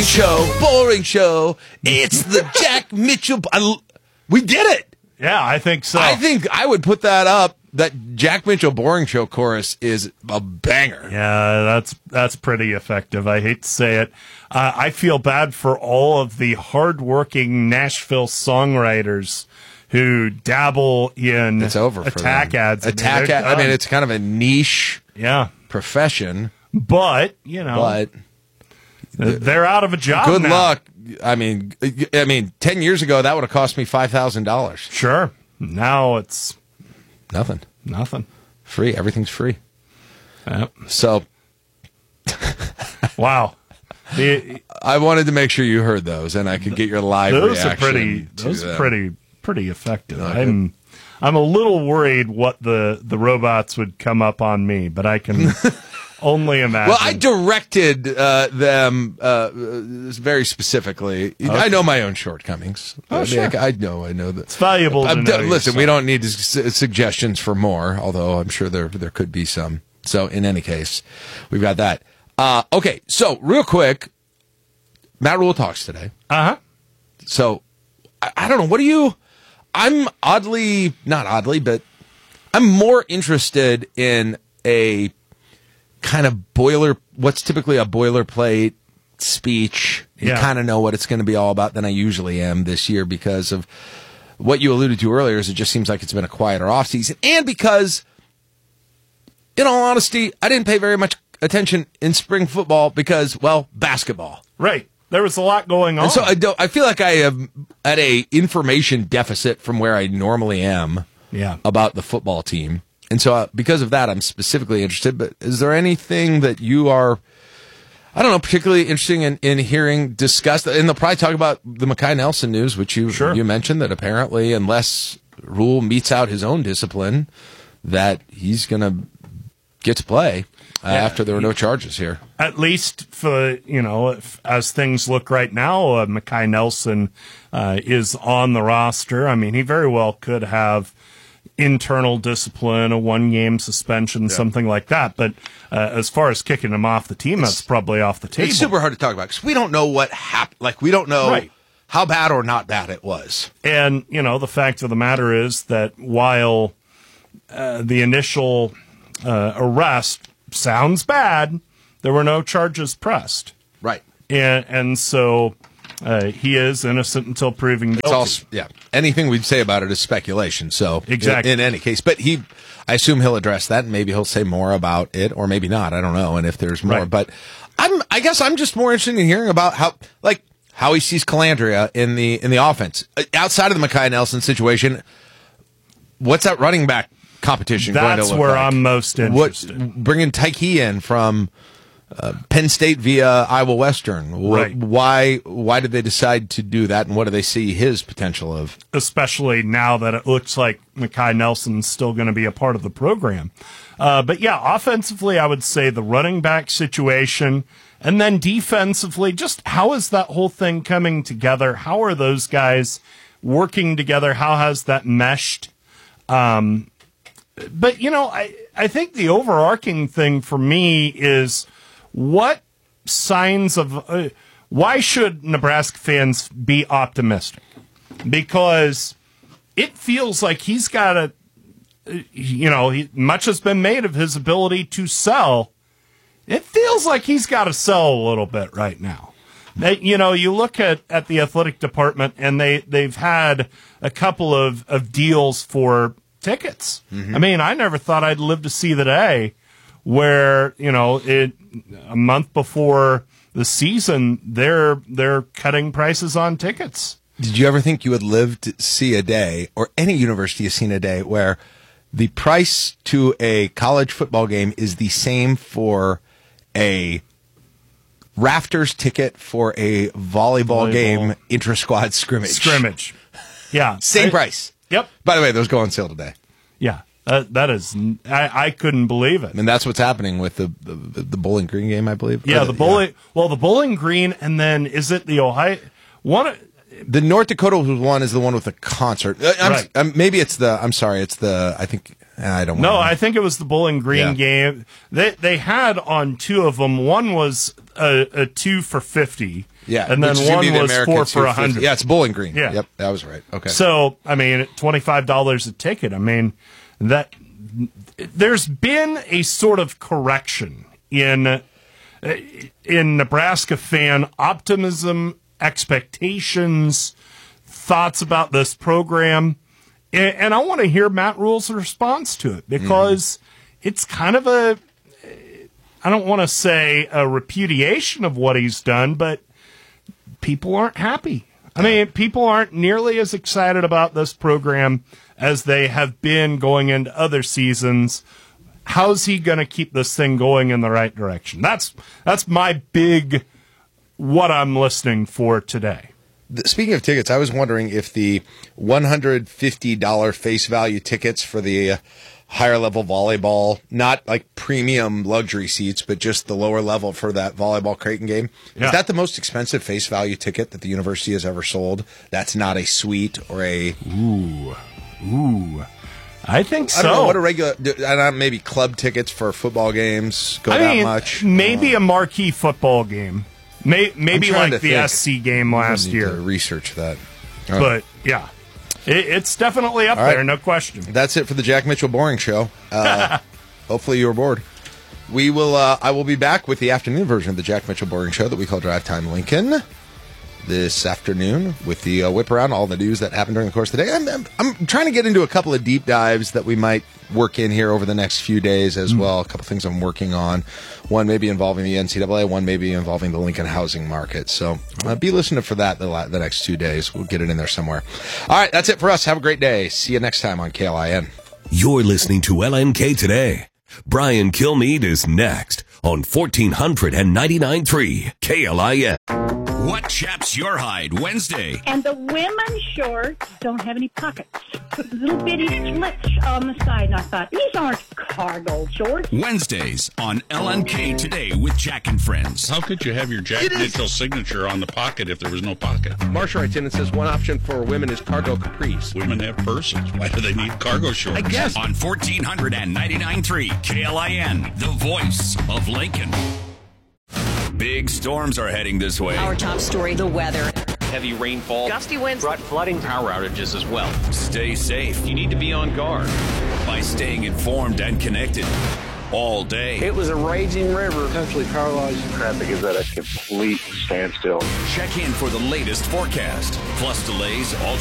Boring show. It's the Jack Mitchell. We did it. Yeah, I think so. I think I would put that up. That Jack Mitchell Boring Show chorus is a banger. Yeah, that's pretty effective. I hate to say it. I feel bad for all of the hardworking Nashville songwriters who dabble in attack ads. Attack ad. I mean, it's kind of a niche profession. But, they're out of a job Good now. luck. I mean, 10 years ago, that would have cost me $5,000. Sure. Now it's Nothing. Free. Everything's free. Yep. So. Wow. I wanted to make sure you heard those, and I could get your live reaction. Those are pretty effective. I'm a little worried what the robots would come up on me, but I can only imagine. Well, I directed them very specifically. Okay. I know my own shortcomings. Sure. I know that. It's valuable to know. Listen, we don't need suggestions for more, although I'm sure there could be some. So in any case, we've got that. Okay, so real quick, Matt Rule talks today. Uh-huh. So, I don't know, what do you... I'm not oddly, but I'm more interested in a kind of what's typically a boilerplate speech. You kind of know what it's going to be all about than I usually am this year because of what you alluded to earlier, is it just seems like it's been a quieter offseason. And because, in all honesty, I didn't pay very much attention in spring football because, well, basketball. Right. There was a lot going on. And so I feel like I am at a information deficit from where I normally am about the football team. And so because of that, I'm specifically interested. But is there anything that you are, I don't know, particularly interesting in hearing discussed? And they'll probably talk about the Mekhi Nelson news, which you mentioned, that apparently, unless Rule meets out his own discipline, that he's going to get to play. After there were no charges here. At least for, as things look right now, Mekhi Nelson is on the roster. I mean, he very well could have internal discipline, a one-game suspension, something like that. But as far as kicking him off the team, that's probably off the table. It's super hard to talk about because we don't know what happened. Like, we don't know how bad or not bad it was. And, the fact of the matter is that while the initial arrest sounds bad, there were no charges pressed. Right. And so he is innocent until proven guilty. Anything we'd say about it is speculation. So exactly. In any case, but I assume he'll address that, and maybe he'll say more about it, or maybe not. I don't know. And if there's more, but I guess I'm just more interested in hearing about how he sees Calandria in the offense outside of the Mekhi Nelson situation. What's that running back competition going to look like? That's where I'm most interested. Bringing Tyke in from Penn State via Iowa Western. Why did they decide to do that, and what do they see his potential of? Especially now that it looks like Mekhi Nelson's still going to be a part of the program. But offensively, I would say the running back situation, and then defensively, just how is that whole thing coming together? How are those guys working together? How has that meshed? But, I think the overarching thing for me is what signs of why should Nebraska fans be optimistic? Because it feels like he's got much has been made of his ability to sell. It feels like he's got to sell a little bit right now. You look at the athletic department, and they've had a couple of deals for tickets. Mm-hmm. I mean, I never thought I'd live to see the day where, a month before the season, they're cutting prices on tickets. Did you ever think you would live to see a day, or any university has seen a day, where the price to a college football game is the same for a rafters ticket for a volleyball game intra-squad scrimmage? Yeah. Same price. Yep. By the way, those go on sale today. Yeah. That is, I couldn't believe it. And that's what's happening with the Bowling Green game, I believe. Yeah, the Bowling Green, and then is it the Ohio one? The North Dakota one is the one with the concert. Maybe it's the. I'm sorry, it's the. I think I don't. No, I think it was the Bowling Green game. They had on two of them. One was a 2 for $50. Yeah, and then which is gonna one be the was American 4 for 250. $100. Yeah, it's Bowling Green. Yeah. Yep, that was right. Okay. So, I mean, $25 a ticket. I mean, that there's been a sort of correction in Nebraska fan optimism, expectations, thoughts about this program. And I want to hear Matt Rule's response to it because it's kind of I don't want to say a repudiation of what he's done, but people aren't happy. I mean, people aren't nearly as excited about this program as they have been going into other seasons. How's he going to keep this thing going in the right direction? That's my big what I'm listening for today. Speaking of tickets, I was wondering if the $150 face value tickets for the higher level volleyball, not like premium luxury seats, but just the lower level for that volleyball Creighton game, is that the most expensive face value ticket that the university has ever sold? That's not a suite or a... Ooh. I think so. I don't know what a regular, maybe club tickets for football games go that much. Maybe a marquee football game. Maybe like the SC game last year. To research that. But yeah, it's definitely up there, no question. That's it for the Jack Mitchell Boring Show. Hopefully you were bored. I will be back with the afternoon version of the Jack Mitchell Boring Show that we call Drive Time Lincoln this afternoon with the whip around all the news that happened during the course of the day. I'm trying to get into a couple of deep dives that we might work in here over the next few days as well. A couple things I'm working on. One maybe involving the NCAA, one maybe involving the Lincoln housing market. So be listening for that the next 2 days. We'll get it in there somewhere. All right, that's it for us. Have a great day. See you next time on KLIN. You're listening to LNK Today. Brian Kilmeade is next on 1499.3 KLIN. What chaps your hide Wednesday? And the women's shorts don't have any pockets. Little bitty slits on the side. And I thought, these aren't cargo shorts. Wednesdays on LNK Today with Jack and Friends. How could you have your Jack Mitchell signature on the pocket if there was no pocket? Marsha writes in and says one option for women is cargo capris. Women have purses. Why do they need cargo shorts? I guess. On 1499.3 KLIN, the voice of Lincoln. Big storms are heading this way. Our top story, the weather. Heavy rainfall. Gusty winds. Brought flooding, power outages as well. Stay safe You need to be on guard. by staying informed and connected all day. It was a raging river. Potentially paralyzing. Traffic is at a complete standstill. Check in for the latest forecast, plus delays, all